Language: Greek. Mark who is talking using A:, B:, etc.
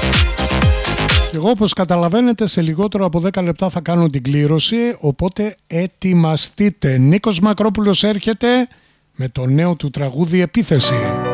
A: Και εγώ, όπως καταλαβαίνετε, σε λιγότερο από 10 λεπτά θα κάνω την κλήρωση, οπότε ετοιμαστείτε. Νίκος Μακρόπουλος έρχεται με το νέο του τραγούδι «Επίθεση».